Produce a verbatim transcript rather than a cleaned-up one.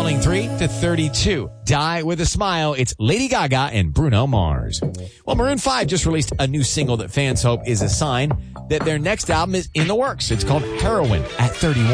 falling three to thirty-two. Die with a Smile. It's Lady Gaga and Bruno Mars. Well, Maroon five just released a new single that fans hope is a sign that their next album is in the works. It's called Heroin at thirty-one.